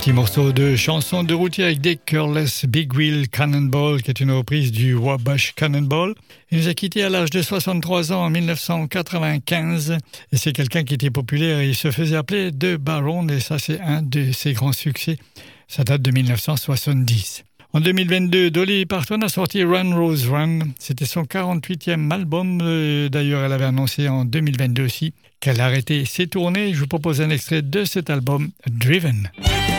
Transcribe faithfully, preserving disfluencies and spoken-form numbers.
Petit morceau de chanson de routier avec des Careless Big Wheel Cannonball, qui est une reprise du Wabash Cannonball. Il nous a quittés à l'âge de soixante-trois ans en mille neuf cent quatre-vingt-quinze. Et c'est quelqu'un qui était populaire, il se faisait appeler The Baron, et ça c'est un de ses grands succès. Ça date de mille neuf cent soixante-dix. En deux mille vingt-deux, Dolly Parton a sorti Run Rose Run. C'était son quarante-huitième album. D'ailleurs, elle avait annoncé en deux mille vingt-deux aussi qu'elle arrêtait ses tournées. Je vous propose un extrait de cet album, Driven.